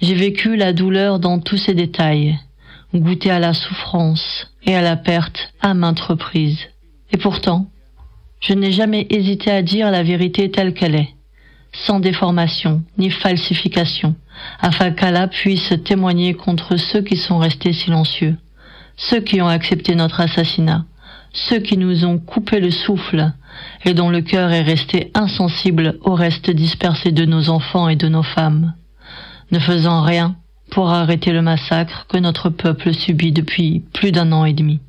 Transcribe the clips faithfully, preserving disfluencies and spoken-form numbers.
J'ai vécu la douleur dans tous ses détails, goûté à la souffrance et à la perte à maintes reprises. Et pourtant, je n'ai jamais hésité à dire la vérité telle qu'elle est, sans déformation ni falsification, afin qu'Allah puisse témoigner contre ceux qui sont restés silencieux, ceux qui ont accepté notre assassinat, ceux qui nous ont coupé le souffle et dont le cœur est resté insensible au reste dispersé de nos enfants et de nos femmes, ne faisant rien pour arrêter le massacre que notre peuple subit depuis plus d'un an et demi.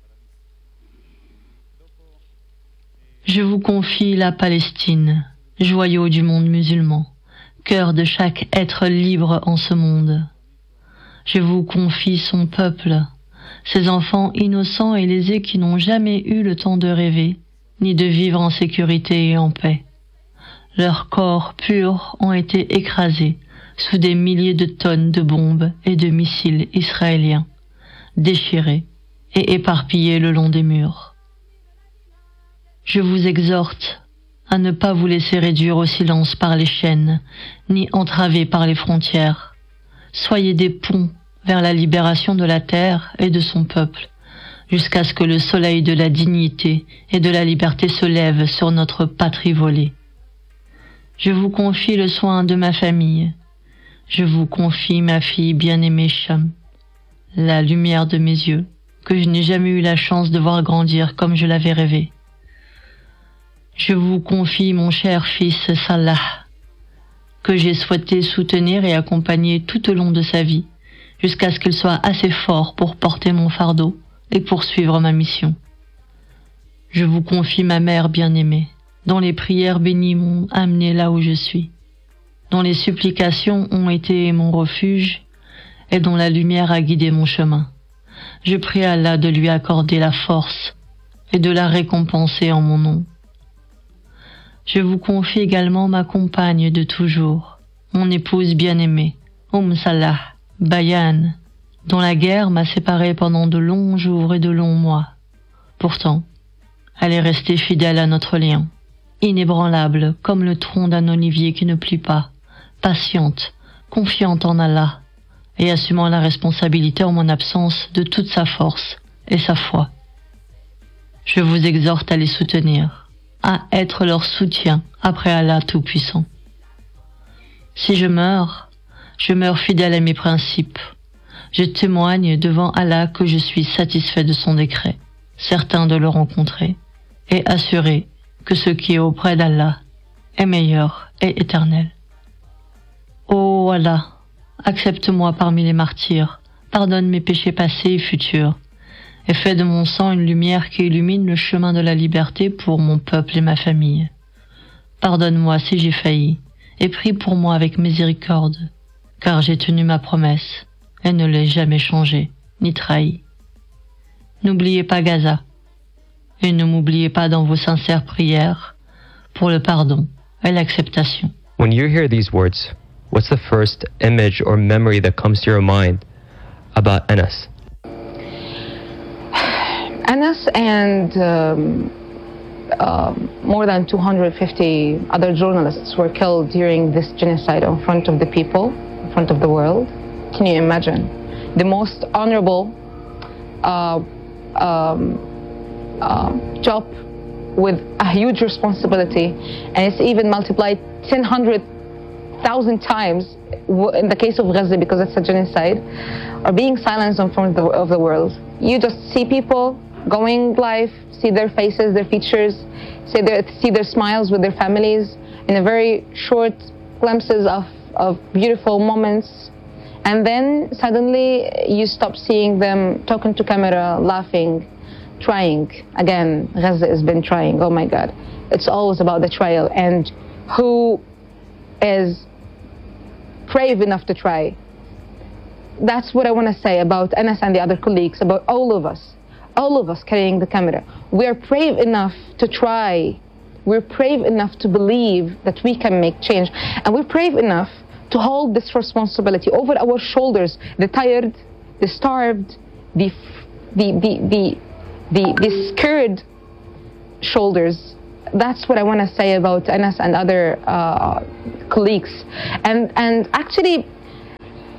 Je vous confie la Palestine, joyau du monde musulman, cœur de chaque être libre en ce monde. Je vous confie son peuple, ses enfants innocents et lésés qui n'ont jamais eu le temps de rêver, ni de vivre en sécurité et en paix. Leurs corps purs ont été écrasés sous des milliers de tonnes de bombes et de missiles israéliens, déchirés et éparpillés le long des murs. Je vous exhorte à ne pas vous laisser réduire au silence par les chaînes, ni entraver par les frontières. Soyez des ponts vers la libération de la terre et de son peuple, jusqu'à ce que le soleil de la dignité et de la liberté se lève sur notre patrie volée. Je vous confie le soin de ma famille. Je vous confie ma fille bien-aimée Cham, la lumière de mes yeux, que je n'ai jamais eu la chance de voir grandir comme je l'avais rêvé. Je vous confie mon cher fils Salah, que j'ai souhaité soutenir et accompagner tout au long de sa vie, jusqu'à ce qu'il soit assez fort pour porter mon fardeau et poursuivre ma mission. Je vous confie ma mère bien-aimée, dont les prières bénies m'ont amené là où je suis, dont les supplications ont été mon refuge et dont la lumière a guidé mon chemin. Je prie Allah de lui accorder la force et de la récompenser en mon nom. Je vous confie également ma compagne de toujours, mon épouse bien-aimée, Oum Salah, Bayan, dont la guerre m'a séparée pendant de longs jours et de longs mois. Pourtant, elle est restée fidèle à notre lien, inébranlable comme le tronc d'un olivier qui ne plie pas, patiente, confiante en Allah, et assumant la responsabilité en mon absence de toute sa force et sa foi. Je vous exhorte à les soutenir, à être leur soutien après Allah Tout-Puissant. Si je meurs, je meurs fidèle à mes principes. Je témoigne devant Allah que je suis satisfait de son décret, certain de le rencontrer, et assuré que ce qui est auprès d'Allah est meilleur et éternel. Ô Allah, accepte-moi parmi les martyrs, pardonne mes péchés passés et futurs, et fais de mon sang une lumière qui illumine le chemin de la liberté pour mon peuple et ma famille. Pardonne-moi si j'ai failli, et prie pour moi avec miséricorde, car j'ai tenu ma promesse, et ne l'ai jamais changée, ni trahie. N'oubliez pas Gaza, et ne m'oubliez pas dans vos sincères prières pour le pardon et l'acceptation. When you hear these words, what's the first image or memory that comes to your mind about Anas? Anas and um, uh, more than two hundred fifty other journalists were killed during this genocide in front of the people, in front of the world. Can you imagine? The most honorable uh, um, uh, job with a huge responsibility, and it's even multiplied ten hundred thousand times in the case of Gaza because it's a genocide, are being silenced in front of the, of the world. You just see people going live, see their faces, their features, see their, see their smiles with their families in a very short glimpses of, of beautiful moments, and then suddenly you stop seeing them talking to camera, laughing, trying. Again, Gaza has been trying, oh my God. It's always about the trial and who is brave enough to try. That's what I want to say about Anas and the other colleagues, about all of us, all of us carrying the camera. We're brave enough to try. We're brave enough to believe that we can make change. And we're brave enough to hold this responsibility over our shoulders, the tired, the starved, the, the, the, the, the, the scared shoulders. That's what I want to say about Anas and other uh, colleagues. And, and actually,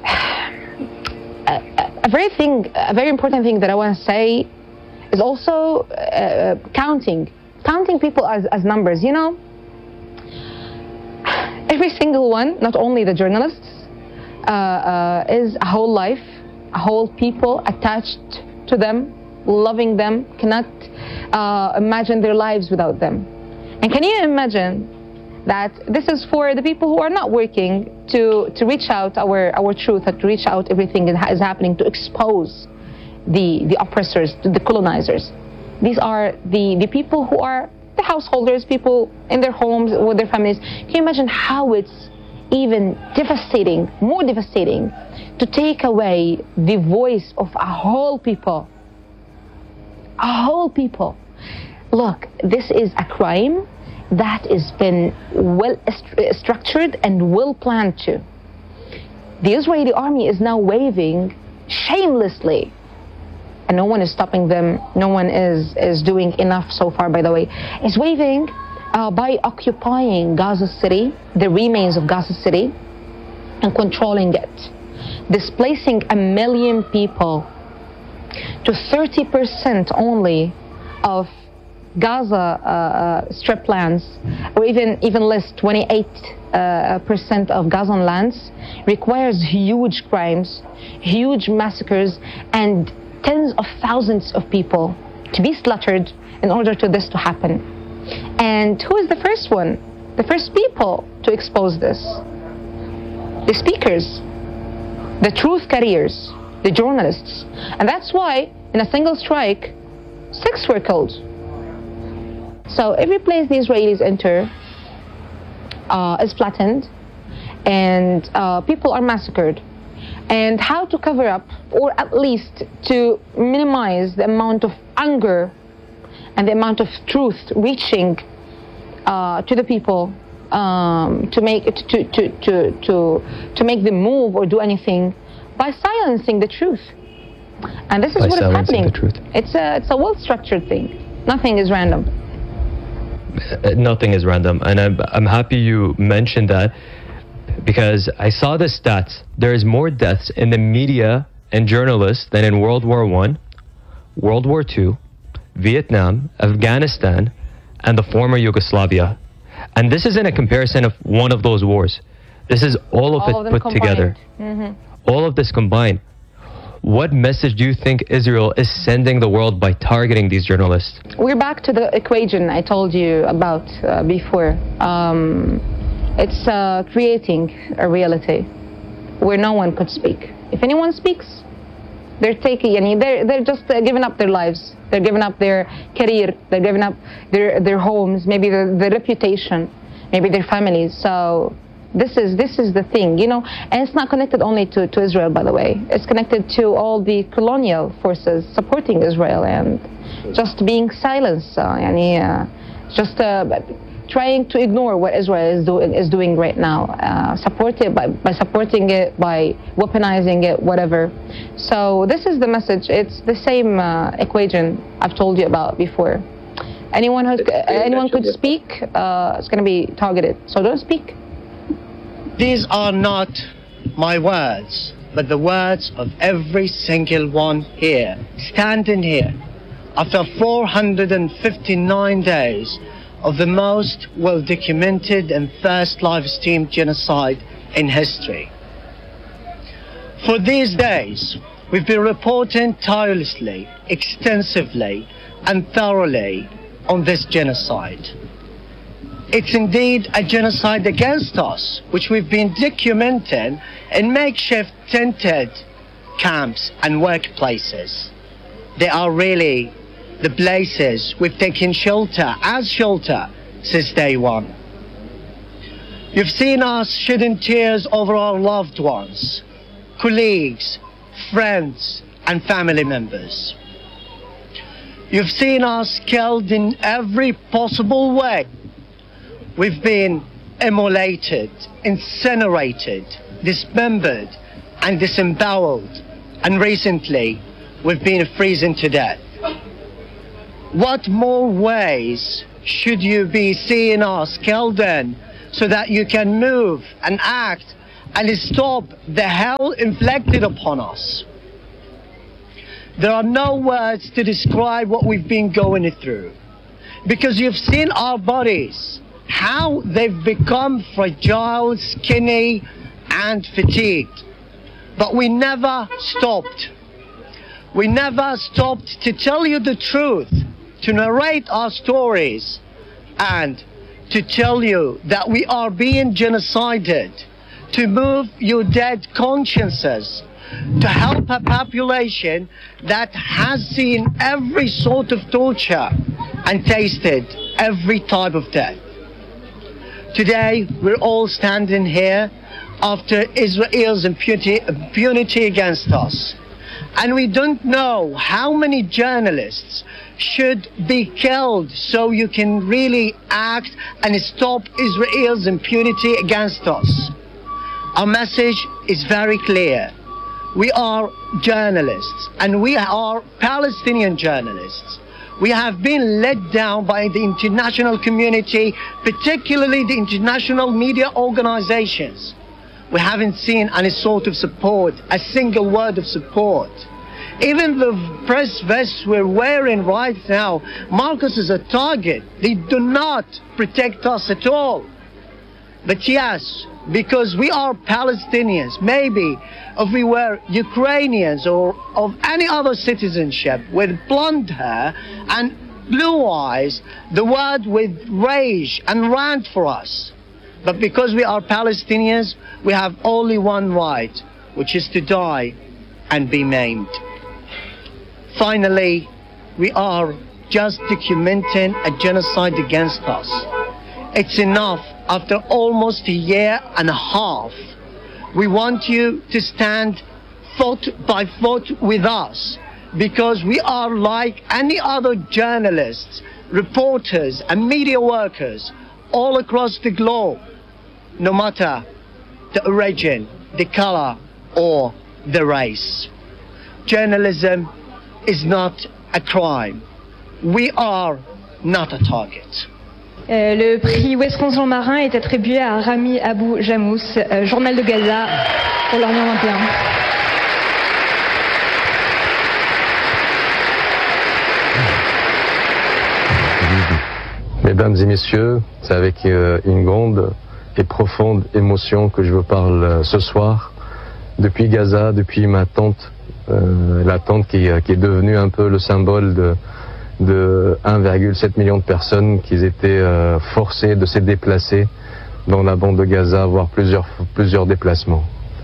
a very thing, a very important thing that I want to say is also uh, counting, counting people as, as numbers. You know, every single one, not only the journalists, uh, uh, is a whole life, a whole people attached to them, loving them, cannot uh, imagine their lives without them. And can you imagine that this is for the people who are not working to, to reach out our, our truth, to reach out everything that is happening, to expose the, the oppressors, the colonizers. These are the, the people who are the householders, people in their homes with their families. Can you imagine how it's even devastating, more devastating, to take away the voice of a whole people? A whole people. Look, this is a crime that has been well st structured and well planned to. The Israeli army is now waving shamelessly, and no one is stopping them. No one is, is doing enough so far, by the way. Is waving uh, by occupying Gaza City, the remains of Gaza City, and controlling it, displacing a million people to thirty percent only of Gaza uh, uh, strip lands, or even even less, twenty-eight percent uh, of Gazan lands, requires huge crimes, huge massacres, and tens of thousands of people to be slaughtered in order for this to happen. And who is the first one? The first people to expose this? The speakers, the truth carriers, the journalists. And that's why in a single strike, six were killed. So every place the Israelis enter uh, is flattened, and uh, people are massacred. And how to cover up, or at least to minimize the amount of anger and the amount of truth reaching uh, to the people, um, to make it to, to, to, to, to make them move or do anything, by silencing the truth. And this is by what is happening. The truth. It's a, it's a well-structured thing. Nothing is random. Nothing is random, and I'm, I'm happy you mentioned that, because I saw the stats. There is more deaths in the media and journalists than in World War One, World War Two, Vietnam, Afghanistan, and the former Yugoslavia. And this isn't a comparison of one of those wars. This is all of all it of put combined. together. Mm-hmm. All of this combined. What message do you think Israel is sending the world by targeting these journalists? We're back to the equation I told you about uh, before. Um, it's uh, creating a reality where no one could speak. If anyone speaks, they're taking, they're, they're just uh, giving up their lives. They're giving up their career. They're giving up their, their homes, maybe their, their reputation, maybe their families. So This is this is the thing, you know, and it's not connected only to, to Israel, by the way. It's connected to all the colonial forces supporting Israel and just being silenced, uh, yani, uh, just uh, trying to ignore what Israel is doing is doing right now, uh, support it by, by supporting it, by weaponizing it, whatever. So this is the message. It's the same uh, equation I've told you about before. Anyone who's uh, anyone could speak uh, is going to be targeted. So don't speak. These are not my words, but the words of every single one here, standing here, after four hundred fifty-nine days of the most well-documented and first live-streamed genocide in history. For these days, we've been reporting tirelessly, extensively, and thoroughly on this genocide. It's indeed a genocide against us, which we've been documenting in makeshift tented camps and workplaces. They are really the places we've taken shelter as shelter since day one. You've seen us shedding tears over our loved ones, colleagues, friends, and family members. You've seen us killed in every possible way. We've been immolated, incinerated, dismembered, and disemboweled, and recently we've been freezing to death. What more ways should you be seeing us killed in so that you can move and act and stop the hell inflicted upon us? There are no words to describe what we've been going through. Because you've seen our bodies, how they've become fragile, skinny, and fatigued. But we never stopped. We never stopped to tell you the truth, to narrate our stories, and to tell you that we are being genocided, to move your dead consciences, to help a population that has seen every sort of torture and tasted every type of death. Today, we're all standing here after Israel's impunity, impunity against us. And we don't know how many journalists should be killed so you can really act and stop Israel's impunity against us. Our message is very clear. We are journalists, and we are Palestinian journalists. We have been let down by the international community, particularly the international media organizations. We haven't seen any sort of support, a single word of support. Even the press vests we're wearing right now, Marcus is a target. They do not protect us at all. But yes, because we are Palestinians, maybe if we were Ukrainians or of any other citizenship with blonde hair and blue eyes, the word would rage and rant for us. But because we are Palestinians, we have only one right, which is to die and be maimed. Finally, we are just documenting a genocide against us. It's enough. After almost a year and a half, we want you to stand foot by foot with us, because we are like any other journalists, reporters and media workers all across the globe, no matter the origin, the color or the race. Journalism is not a crime. We are not a target. Euh, le prix Ouest-France Jean Marin est attribué à Rami Abou Jamous, euh, Journal de Gaza, pour l'Orient vingt et un. Mesdames et messieurs, c'est avec euh, une grande et profonde émotion que je vous parle euh, ce soir, depuis Gaza, depuis ma tente, euh, la tente qui, qui est devenue un peu le symbole de de un virgule sept million de personnes qui étaient euh, forcées de se déplacer dans la bande de Gaza, voire plusieurs, plusieurs déplacements.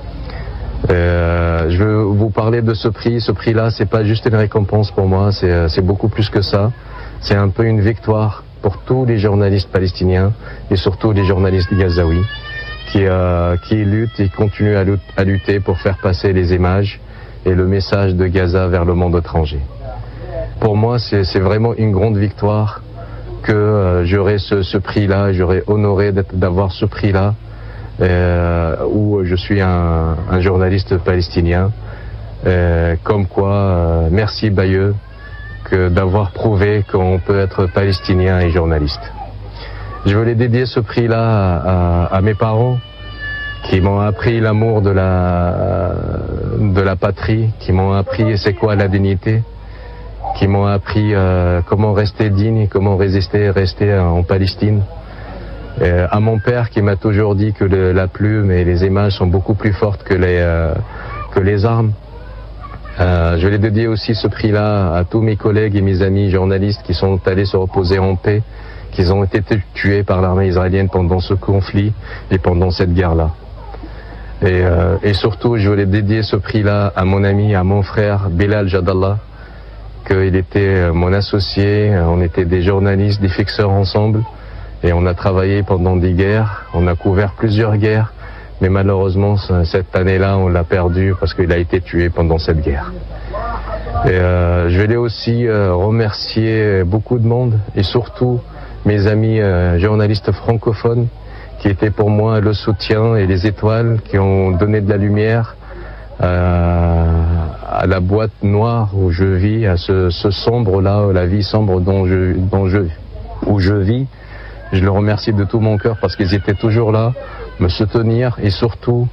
Euh, je veux vous parler de ce prix. Ce prix-là, c'est pas juste une récompense pour moi, c'est, c'est beaucoup plus que ça. C'est un peu une victoire pour tous les journalistes palestiniens et surtout les journalistes gazaouis qui, euh, qui luttent et continuent à lutter pour faire passer les images et le message de Gaza vers le monde étranger. Pour moi, c'est, c'est vraiment une grande victoire que euh, j'aurai ce, ce prix-là, j'aurai honoré d'être, d'avoir ce prix-là, euh, où je suis un, un journaliste palestinien. Euh, comme quoi, euh, merci Bayeux que d'avoir prouvé qu'on peut être palestinien et journaliste. Je voulais dédier ce prix-là à, à, à mes parents qui m'ont appris l'amour de la, de la patrie, qui m'ont appris c'est quoi la dignité, qui m'ont appris euh, comment rester digne, comment résister, rester en Palestine. Et à mon père qui m'a toujours dit que le, la plume et les images sont beaucoup plus fortes que les, euh, que les armes. Euh, je l'ai dédié aussi ce prix-là à tous mes collègues et mes amis journalistes qui sont allés se reposer en paix, qui ont été tués par l'armée israélienne pendant ce conflit et pendant cette guerre-là. Et, euh, et surtout, je voulais dédier ce prix-là à mon ami, à mon frère Bilal Jadallah, qu'il était mon associé, on était des journalistes, des fixeurs ensemble, et on a travaillé pendant des guerres, on a couvert plusieurs guerres, mais malheureusement cette année-là on l'a perdu parce qu'il a été tué pendant cette guerre. Et euh, je voulais aussi euh, remercier beaucoup de monde, et surtout mes amis euh, journalistes francophones, qui étaient pour moi le soutien et les étoiles, qui ont donné de la lumière Euh, à la boîte noire où je vis, à ce, ce sombre-là, la vie sombre dont je, dont je, où je vis. Je le remercie de tout mon cœur parce qu'ils étaient toujours là, me soutenir et surtout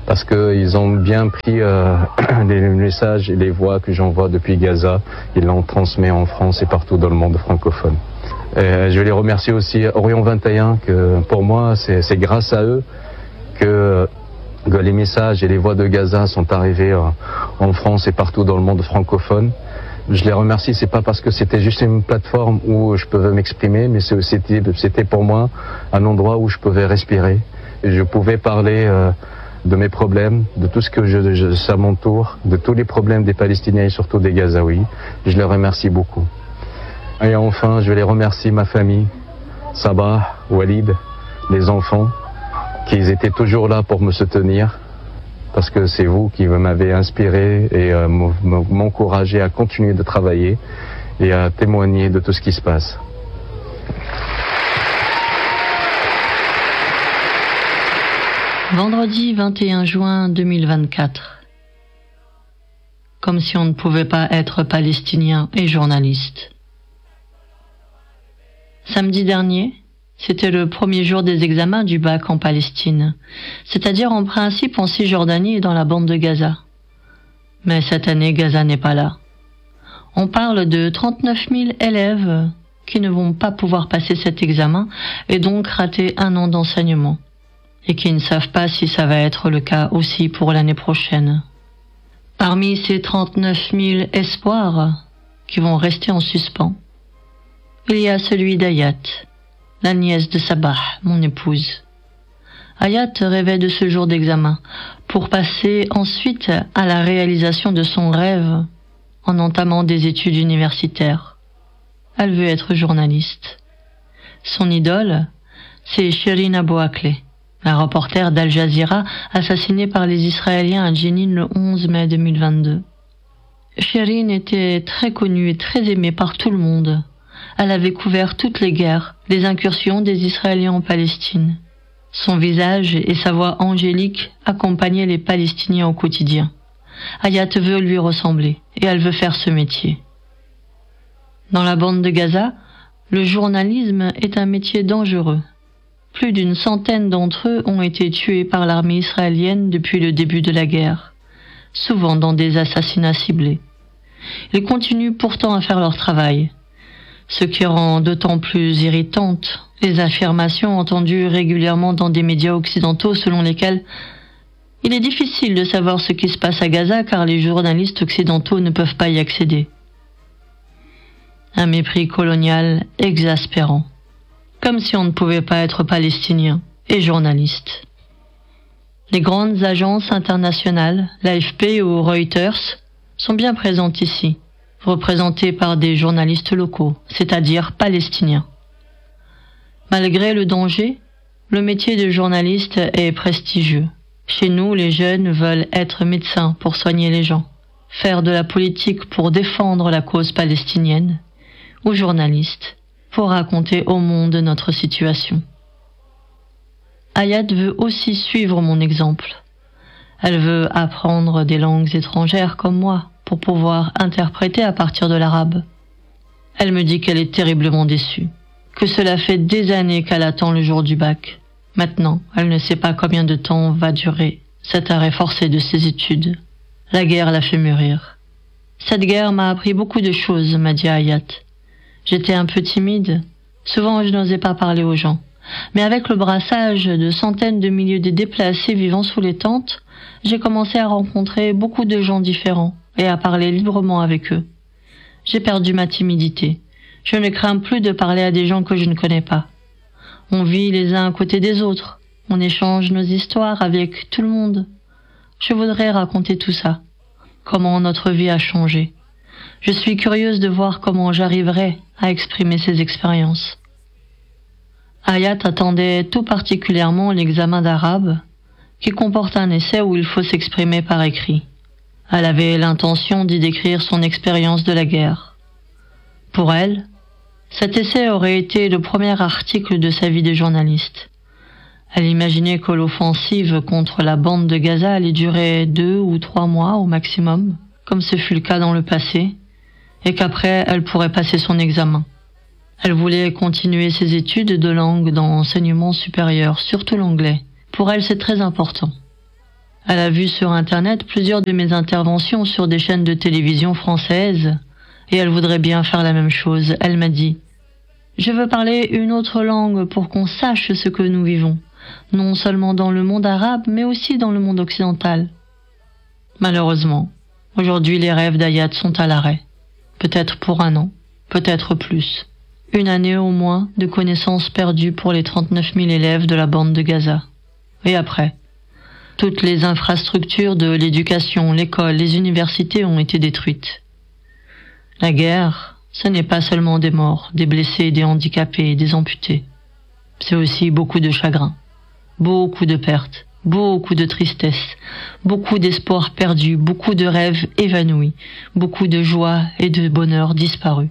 parce qu'ils ont bien pris euh, les messages et les voix que j'envoie depuis Gaza, ils l'ont transmis en France et partout dans le monde francophone. Et je vais les remercier aussi Orient vingt et un, que pour moi c'est, c'est grâce à eux que, que les messages et les voix de Gaza sont arrivés euh, en France et partout dans le monde francophone. Je les remercie, c'est pas parce que c'était juste une plateforme où je pouvais m'exprimer, mais c'était, c'était pour moi un endroit où je pouvais respirer et je pouvais parler euh, de mes problèmes, de tout ce que je, je, ça m'entoure, de tous les problèmes des Palestiniens et surtout des Gazaouis. Je les remercie beaucoup. Et enfin, je vais les remercier ma famille, Sabah, Walid, les enfants, qui étaient toujours là pour me soutenir, parce que c'est vous qui m'avez inspiré et euh, m'encouragé à continuer de travailler et à témoigner de tout ce qui se passe. Vendredi vingt et un juin deux mille vingt-quatre. Comme si on ne pouvait pas être palestinien et journaliste. Samedi dernier, c'était le premier jour des examens du bac en Palestine, c'est-à-dire en principe en Cisjordanie et dans la bande de Gaza. Mais cette année, Gaza n'est pas là. On parle de trente-neuf mille élèves qui ne vont pas pouvoir passer cet examen et donc rater un an d'enseignement, et qui ne savent pas si ça va être le cas aussi pour l'année prochaine. Parmi ces trente-neuf mille espoirs qui vont rester en suspens, il y a celui d'Ayat, la nièce de Sabah, mon épouse. Ayat rêvait de ce jour d'examen pour passer ensuite à la réalisation de son rêve en entamant des études universitaires. Elle veut être journaliste. Son idole, c'est Shirin Abu Akleh, la reporter d'Al Jazeera assassinée par les Israéliens à Jenin le onze mai deux mille vingt-deux. Shirin était très connue et très aimée par tout le monde. Elle avait couvert toutes les guerres, les incursions des Israéliens en Palestine. Son visage et sa voix angélique accompagnaient les Palestiniens au quotidien. Ayat veut lui ressembler et elle veut faire ce métier. Dans la bande de Gaza, le journalisme est un métier dangereux. Plus d'une centaine d'entre eux ont été tués par l'armée israélienne depuis le début de la guerre, souvent dans des assassinats ciblés. Ils continuent pourtant à faire leur travail, ce qui rend d'autant plus irritantes les affirmations entendues régulièrement dans des médias occidentaux selon lesquelles il est difficile de savoir ce qui se passe à Gaza car les journalistes occidentaux ne peuvent pas y accéder. Un mépris colonial exaspérant, comme si on ne pouvait pas être palestinien et journaliste. Les grandes agences internationales, l'A F P ou Reuters, sont bien présentes ici, représentées par des journalistes locaux, c'est-à-dire palestiniens. Malgré le danger, le métier de journaliste est prestigieux. Chez nous, les jeunes veulent être médecins pour soigner les gens, faire de la politique pour défendre la cause palestinienne, ou journalistes pour raconter au monde notre situation. Ayat veut aussi suivre mon exemple. Elle veut apprendre des langues étrangères comme moi, pour pouvoir interpréter à partir de l'arabe. Elle me dit qu'elle est terriblement déçue, que cela fait des années qu'elle attend le jour du bac. Maintenant, elle ne sait pas combien de temps va durer cet arrêt forcé de ses études. La guerre l'a fait mûrir. Cette guerre m'a appris beaucoup de choses, m'a dit Ayat. J'étais un peu timide, souvent je n'osais pas parler aux gens. Mais avec le brassage de centaines de milliers de déplacés vivant sous les tentes, j'ai commencé à rencontrer beaucoup de gens différents et à parler librement avec eux. J'ai perdu ma timidité. Je ne crains plus de parler à des gens que je ne connais pas. On vit les uns à côté des autres. On échange nos histoires avec tout le monde. Je voudrais raconter tout ça. Comment notre vie a changé. Je suis curieuse de voir comment j'arriverai à exprimer ces expériences. Ayat attendait tout particulièrement l'examen d'arabe, qui comporte un essai où il faut s'exprimer par écrit. Elle avait l'intention d'y décrire son expérience de la guerre. Pour elle, cet essai aurait été le premier article de sa vie de journaliste. Elle imaginait que l'offensive contre la bande de Gaza allait durer deux ou trois mois au maximum, comme ce fut le cas dans le passé, et qu'après elle pourrait passer son examen. Elle voulait continuer ses études de langue dans l'enseignement supérieur, surtout l'anglais. Pour elle, c'est très important. Elle a vu sur Internet plusieurs de mes interventions sur des chaînes de télévision françaises et elle voudrait bien faire la même chose. Elle m'a dit « Je veux parler une autre langue pour qu'on sache ce que nous vivons, non seulement dans le monde arabe, mais aussi dans le monde occidental. » Malheureusement, aujourd'hui les rêves d'Ayat sont à l'arrêt. Peut-être pour un an, peut-être plus. Une année au moins de connaissances perdues pour les trente-neuf mille élèves de la bande de Gaza. Et après, toutes les infrastructures de l'éducation, l'école, les universités ont été détruites. La guerre, ce n'est pas seulement des morts, des blessés, des handicapés, des amputés. C'est aussi beaucoup de chagrin, beaucoup de pertes, beaucoup de tristesse, beaucoup d'espoir perdu, beaucoup de rêves évanouis, beaucoup de joie et de bonheur disparus.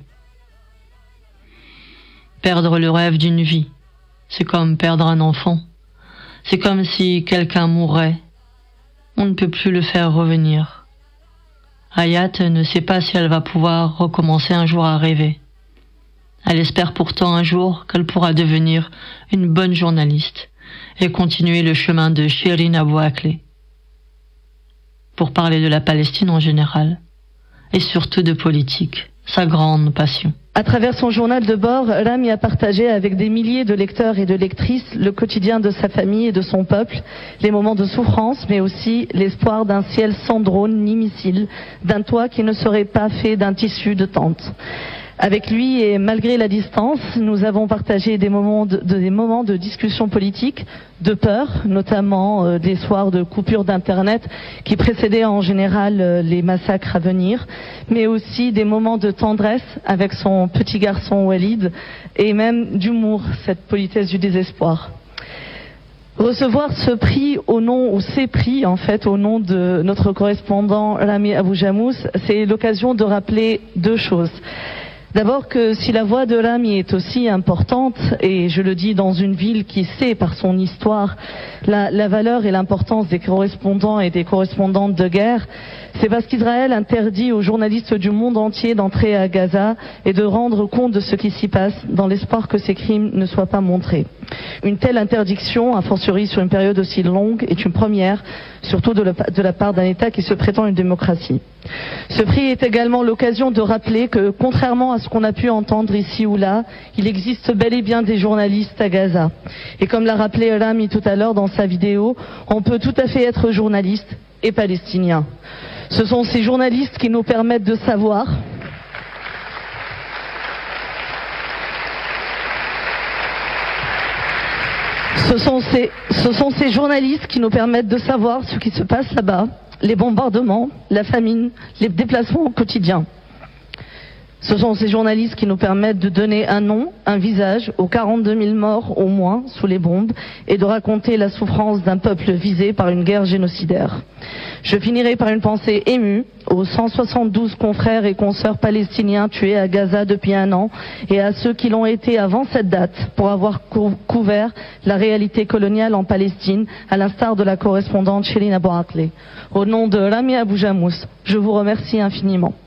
Perdre le rêve d'une vie, c'est comme perdre un enfant. C'est comme si quelqu'un mourait. On ne peut plus le faire revenir. Ayat ne sait pas si elle va pouvoir recommencer un jour à rêver. Elle espère pourtant un jour qu'elle pourra devenir une bonne journaliste et continuer le chemin de Shirin Abu Akleh pour parler de la Palestine en général et surtout de politique, sa grande passion. À travers son journal de bord, Rami a partagé avec des milliers de lecteurs et de lectrices le quotidien de sa famille et de son peuple, les moments de souffrance, mais aussi l'espoir d'un ciel sans drone ni missile, d'un toit qui ne serait pas fait d'un tissu de tente. Avec lui et malgré la distance, nous avons partagé des moments de, des moments de discussion politique, de peur, notamment euh, des soirs de coupure d'internet qui précédaient en général euh, les massacres à venir, mais aussi des moments de tendresse avec son petit garçon Walid et même d'humour, cette politesse du désespoir. Recevoir ce prix au nom, ou ces prix en fait, au nom de notre correspondant Rami Abou Jamous, c'est l'occasion de rappeler deux choses. D'abord que si la voix de Rami est aussi importante, et je le dis dans une ville qui sait par son histoire la, la valeur et l'importance des correspondants et des correspondantes de guerre, c'est parce qu'Israël interdit aux journalistes du monde entier d'entrer à Gaza et de rendre compte de ce qui s'y passe dans l'espoir que ces crimes ne soient pas montrés. Une telle interdiction, a fortiori sur une période aussi longue, est une première, surtout de la, de la part d'un État qui se prétend une démocratie. Ce prix est également l'occasion de rappeler que, contrairement à ce qu'on a pu entendre ici ou là, il existe bel et bien des journalistes à Gaza. Et comme l'a rappelé Rami tout à l'heure dans sa vidéo, on peut tout à fait être journaliste et palestinien. Ce sont ces journalistes qui nous permettent de savoir Ce sont, ces, ce sont ces journalistes qui nous permettent de savoir ce qui se passe là-bas, les bombardements, la famine, les déplacements quotidiens. Ce sont ces journalistes qui nous permettent de donner un nom, un visage aux quarante-deux mille morts au moins sous les bombes et de raconter la souffrance d'un peuple visé par une guerre génocidaire. Je finirai par une pensée émue aux cent soixante-douze confrères et consoeurs palestiniens tués à Gaza depuis un an et à ceux qui l'ont été avant cette date pour avoir cou- couvert la réalité coloniale en Palestine, à l'instar de la correspondante Shirin Abu Akleh. Au nom de Rami Abou Jamous, je vous remercie infiniment.